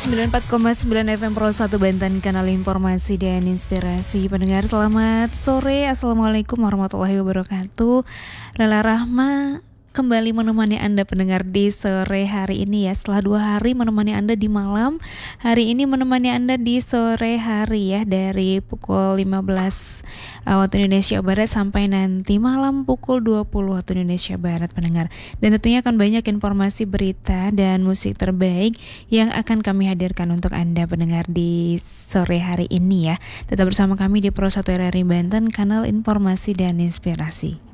94,9 FM Pro 1 Banten, kanal informasi dan inspirasi. Pendengar selamat sore, Assalamualaikum warahmatullahi wabarakatuh. Lala Rahma kembali menemani Anda pendengar di sore hari ini ya. Setelah 2 hari menemani Anda di malam, hari ini menemani Anda di sore hari ya, dari pukul 15 waktu Indonesia Barat sampai nanti malam pukul 20 waktu Indonesia Barat pendengar. Dan tentunya akan banyak informasi, berita dan musik terbaik yang akan kami hadirkan untuk Anda pendengar di sore hari ini ya. Tetap bersama kami di Pro 1 RRI Banten, kanal informasi dan inspirasi.